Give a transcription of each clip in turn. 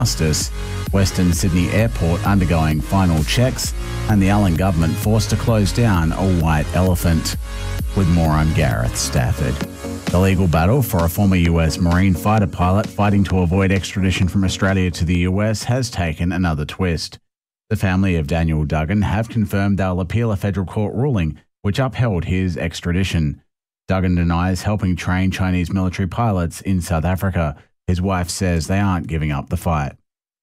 Justice, Western Sydney Airport undergoing final checks, and the Allen government forced to close down a white elephant. With more, I'm Gareth Stafford. The legal battle for a former US Marine fighter pilot fighting to avoid extradition from Australia to the US has taken another twist. The family of Daniel Duggan have confirmed they'll appeal a federal court ruling which upheld his extradition. Duggan denies helping train Chinese military pilots in South Africa. His wife says they aren't giving up the fight.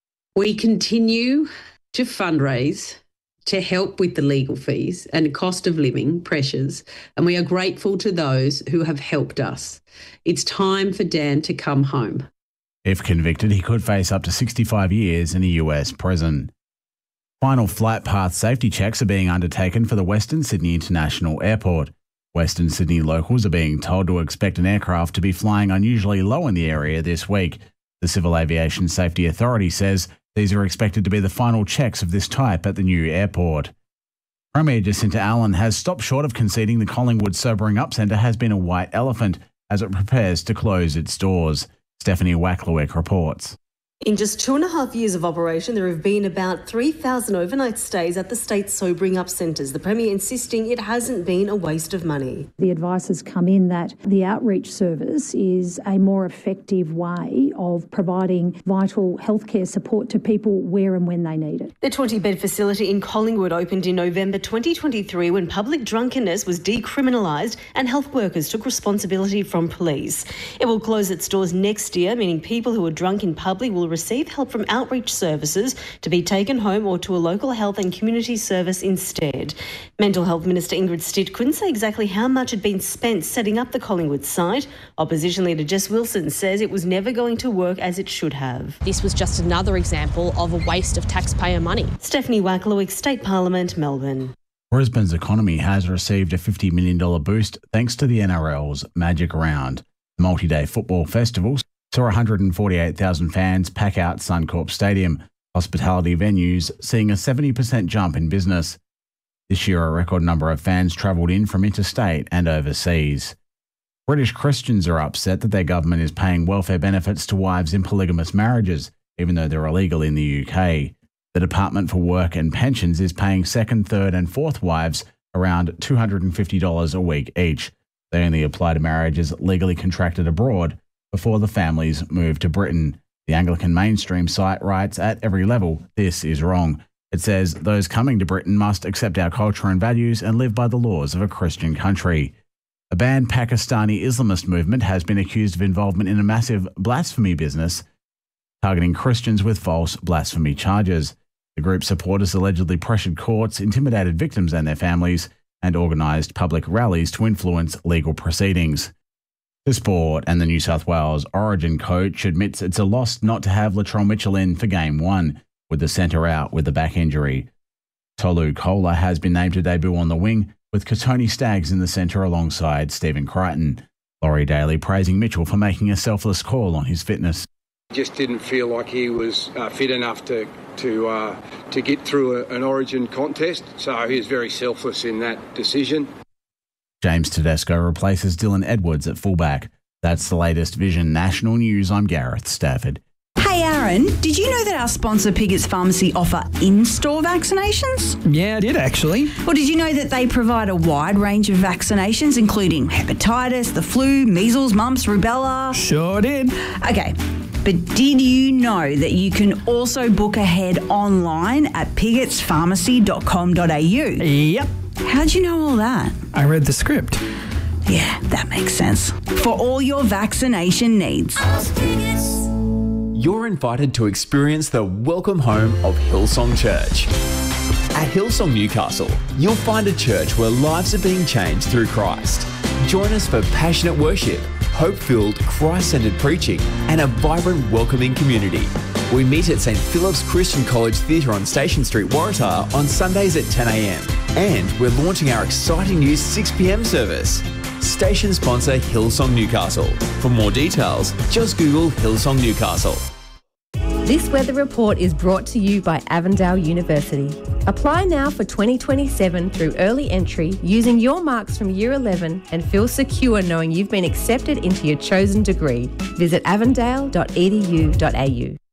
We continue to fundraise to help with the legal fees and cost of living pressures, and we are grateful to those who have helped us. It's time for Dan to come home. If convicted, he could face up to 65 years in a US prison. Final flight path safety checks are being undertaken for the Western Sydney International Airport. Western Sydney locals are being told to expect an aircraft to be flying unusually low in the area this week. The Civil Aviation Safety Authority says these are expected to be the final checks of this type at the new airport. Premier Jacinta Allen has stopped short of conceding the Collingwood Sobering Up Centre has been a white elephant as it prepares to close its doors. Stephanie Wacklewick reports. In just 2.5 years of operation, there have been about 3,000 overnight stays at the state's sobering up centres, the Premier insisting it hasn't been a waste of money. The advice has come in that the outreach service is a more effective way of providing vital healthcare support to people where and when they need it. The 20-bed facility in Collingwood opened in November 2023 when public drunkenness was decriminalised and health workers took responsibility from police. It will close its doors next year, meaning people who are drunk in public will receive help from outreach services to be taken home or to a local health and community service instead. Mental Health Minister Ingrid Stitt couldn't say exactly how much had been spent setting up the Collingwood site. Opposition leader Jess Wilson says it was never going to work as it should have. This was just another example of a waste of taxpayer money. Stephanie Wacklewick, State Parliament, Melbourne. Brisbane's economy has received a $50 million boost thanks to the NRL's Magic Round. The multi-day football festival saw 148,000 fans pack out Suncorp Stadium, hospitality venues seeing a 70% jump in business. This year, a record number of fans travelled in from interstate and overseas. British Christians are upset that their government is paying welfare benefits to wives in polygamous marriages, even though they're illegal in the UK. The Department for Work and Pensions is paying second, third and fourth wives around $250 a week each. They only apply to marriages legally contracted abroad before the families move to Britain. The Anglican mainstream site writes, at every level, this is wrong. It says those coming to Britain must accept our culture and values and live by the laws of a Christian country. A banned Pakistani Islamist movement has been accused of involvement in a massive blasphemy business, targeting Christians with false blasphemy charges. The group's supporters allegedly pressured courts, intimidated victims and their families, and organised public rallies to influence legal proceedings. The sport, and the New South Wales Origin coach admits it's a loss not to have Latrell Mitchell in for Game 1, with the centre out with a back injury. Tolu Kola has been named to debut on the wing, with Katoni Staggs in the centre alongside Stephen Crichton. Laurie Daly praising Mitchell for making a selfless call on his fitness. Just didn't feel like he was fit enough to get through an Origin contest, so he was very selfless in that decision. James Tedesco replaces Dylan Edwards at fullback. That's the latest Vision National News. I'm Gareth Stafford. Hey Aaron, did you know that our sponsor Piggett's Pharmacy offer in-store vaccinations? Yeah, I did actually. Well, did you know that they provide a wide range of vaccinations including hepatitis, the flu, measles, mumps, rubella? Sure did. Okay, but did you know that you can also book ahead online at piggotspharmacy.com.au? Yep. How'd you know all that? I read the script. Yeah, that makes sense. For all your vaccination needs. You're invited to experience the welcome home of Hillsong Church. At Hillsong Newcastle, you'll find a church where lives are being changed through Christ. Join us for passionate worship, hope-filled, Christ-centered preaching, and a vibrant, welcoming community. We meet at St Philip's Christian College Theatre on Station Street, Waratah on Sundays at 10 a.m. And we're launching our exciting new 6 p.m. service. Station sponsor Hillsong Newcastle. For more details, just Google Hillsong Newcastle. This weather report is brought to you by Avondale University. Apply now for 2027 through early entry using your marks from Year 11 and feel secure knowing you've been accepted into your chosen degree. Visit avondale.edu.au.